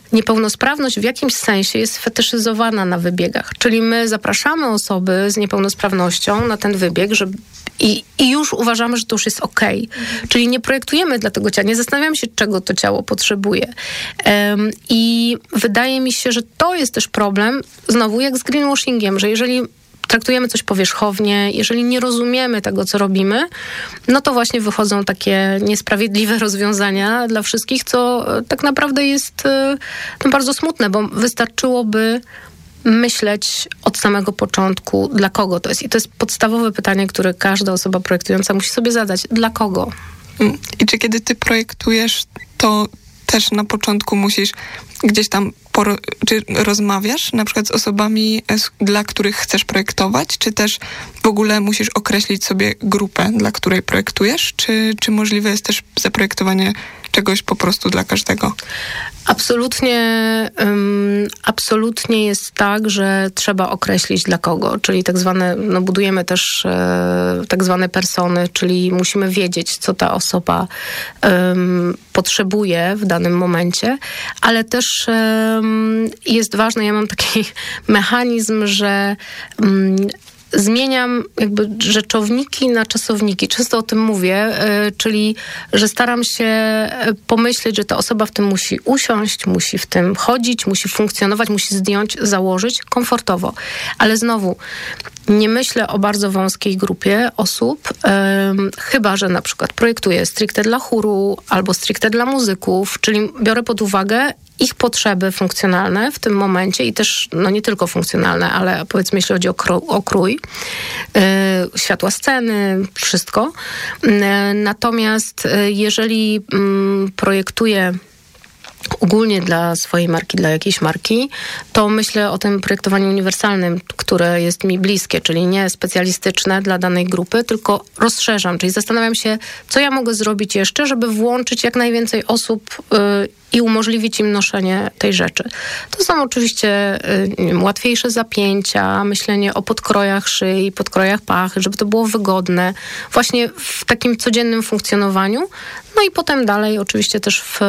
niepełnosprawność w jakimś sensie jest fetyszyzowana na wybiegach. Czyli my zapraszamy osoby z niepełnosprawnością na ten wybieg, i już uważamy, że to już jest okej. Czyli nie projektujemy dla tego ciała, nie zastanawiamy się, czego to ciało potrzebuje. I wydaje mi się, że to jest też problem, znowu jak z greenwashingiem, że jeżeli traktujemy coś powierzchownie, jeżeli nie rozumiemy tego, co robimy, no to właśnie wychodzą takie niesprawiedliwe rozwiązania dla wszystkich, co tak naprawdę jest bardzo smutne, bo wystarczyłoby myśleć od samego początku, dla kogo to jest. I to jest podstawowe pytanie, które każda osoba projektująca musi sobie zadać. Dla kogo? I czy kiedy ty projektujesz, to też na początku musisz gdzieś tam czy rozmawiasz na przykład z osobami, dla których chcesz projektować, czy też w ogóle musisz określić sobie grupę, dla której projektujesz, czy możliwe jest też zaprojektowanie czegoś po prostu dla każdego? Absolutnie jest tak, że trzeba określić dla kogo, czyli tak zwane, budujemy też tak zwane persony, czyli musimy wiedzieć, co ta osoba potrzebuje w danym momencie, ale też jest ważne, ja mam taki mechanizm, że zmieniam jakby rzeczowniki na czasowniki. Często o tym mówię, czyli że staram się pomyśleć, że ta osoba w tym musi usiąść, musi w tym chodzić, musi funkcjonować, musi zdjąć, założyć komfortowo. Ale znowu, nie myślę o bardzo wąskiej grupie osób, chyba że na przykład projektuję stricte dla chóru albo stricte dla muzyków, czyli biorę pod uwagę ich potrzeby funkcjonalne w tym momencie i też, nie tylko funkcjonalne, ale powiedzmy, jeśli chodzi o krój, światła sceny, wszystko. Natomiast jeżeli projektuję ogólnie dla swojej marki, dla jakiejś marki, to myślę o tym projektowaniu uniwersalnym, które jest mi bliskie, czyli nie specjalistyczne dla danej grupy, tylko rozszerzam, czyli zastanawiam się, co ja mogę zrobić jeszcze, żeby włączyć jak najwięcej osób i umożliwić im noszenie tej rzeczy. To są oczywiście łatwiejsze zapięcia, myślenie o podkrojach szyi, podkrojach pachy, żeby to było wygodne, właśnie w takim codziennym funkcjonowaniu. No i potem dalej oczywiście też w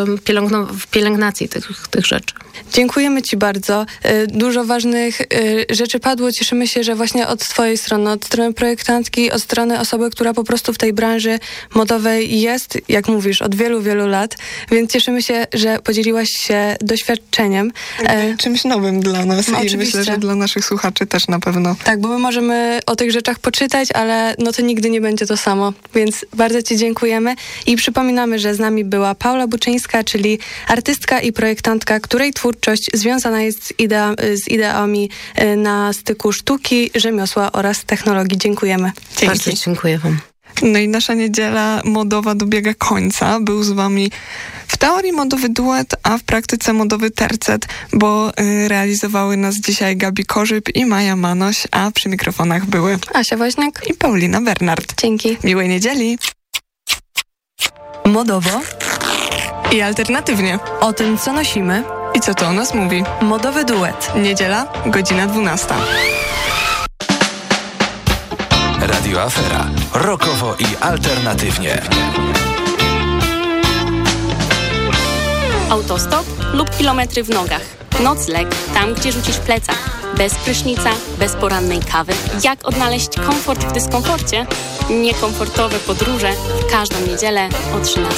pielęgnacji tych rzeczy. Dziękujemy Ci bardzo. Dużo ważnych rzeczy padło. Cieszymy się, że właśnie od Twojej strony, od strony projektantki, od strony osoby, która po prostu w tej branży modowej jest, jak mówisz, od wielu, wielu lat. Więc cieszymy się, że podzieliłaś się doświadczeniem. Czymś nowym dla nas i oczywiście. Myślę, że dla naszych słuchaczy też na pewno. Tak, bo my możemy o tych rzeczach poczytać, ale to nigdy nie będzie to samo. Więc bardzo Ci dziękujemy i przypominamy, że z nami była Paula Buczyńska, czyli artystka i projektantka, której twórczość związana jest z ideami na styku sztuki, rzemiosła oraz technologii. Dziękujemy. Dzięki. Bardzo dziękuję Wam. No i nasza niedziela modowa dobiega końca. Był z wami w teorii modowy duet, a w praktyce modowy tercet, bo realizowały nas dzisiaj Gabi Korzyb i Maja Manoś, a przy mikrofonach były Asia Woźniak i Paulina Bernard. Dzięki. Miłej niedzieli. Modowo I alternatywnie. o tym, co nosimy. I co to o nas mówi? Modowy duet. Niedziela, godzina 12. Radio Afera. Rockowo i alternatywnie. Autostop lub kilometry w nogach. Nocleg tam, gdzie rzucisz plecak. Bez prysznica, bez porannej kawy. Jak odnaleźć komfort w dyskomforcie? Niekomfortowe podróże w każdą niedzielę o 13:00.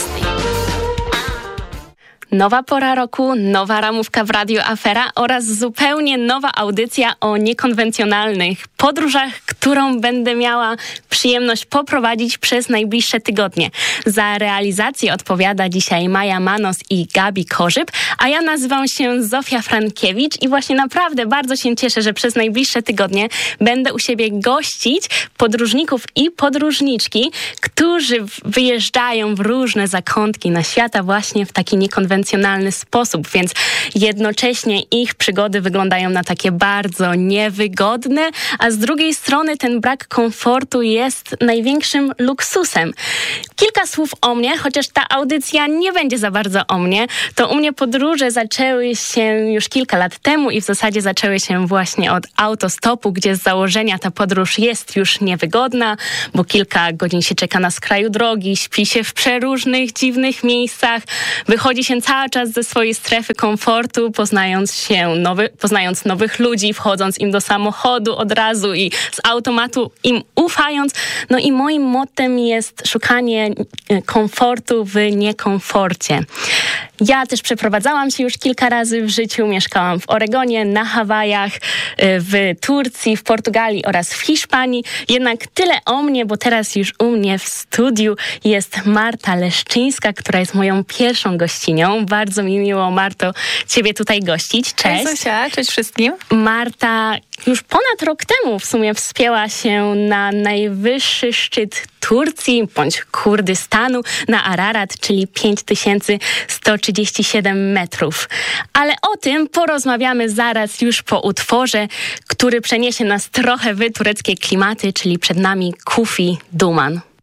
Nowa pora roku, nowa ramówka w Radio Afera oraz zupełnie nowa audycja o niekonwencjonalnych podróżach, którą będę miała przyjemność poprowadzić przez najbliższe tygodnie. Za realizację odpowiada dzisiaj Maja Manos i Gabi Korzyb, a ja nazywam się Zofia Frankiewicz i właśnie naprawdę bardzo się cieszę, że przez najbliższe tygodnie będę u siebie gościć podróżników i podróżniczki, którzy wyjeżdżają w różne zakątki na świata właśnie w taki niekonwencjonalny sposób, więc jednocześnie ich przygody wyglądają na takie bardzo niewygodne, a z drugiej strony ten brak komfortu jest największym luksusem. Kilka słów o mnie, chociaż ta audycja nie będzie za bardzo o mnie, to u mnie podróże zaczęły się już kilka lat temu i w zasadzie zaczęły się właśnie od autostopu, gdzie z założenia ta podróż jest już niewygodna, bo kilka godzin się czeka na skraju drogi, śpi się w przeróżnych dziwnych miejscach, wychodzi się cały czas ze swojej strefy komfortu, poznając nowych ludzi, wchodząc im do samochodu od razu i z automatu im ufając. No i moim mottem jest szukanie komfortu w niekomforcie. Ja też przeprowadzałam się już kilka razy w życiu. Mieszkałam w Oregonie, na Hawajach, w Turcji, w Portugalii oraz w Hiszpanii. Jednak tyle o mnie, bo teraz już u mnie w studiu jest Marta Leszczyńska, która jest moją pierwszą gościnią. Bardzo mi miło, Marto, ciebie tutaj gościć. Cześć. Cześć Zosia, cześć wszystkim. Marta już ponad rok temu w sumie wspięła się na najwyższy szczyt Turcji bądź Kurdystanu, na Ararat, czyli 5137 metrów. Ale o tym porozmawiamy zaraz już po utworze, który przeniesie nas trochę w tureckie klimaty, czyli przed nami Kufi Duman.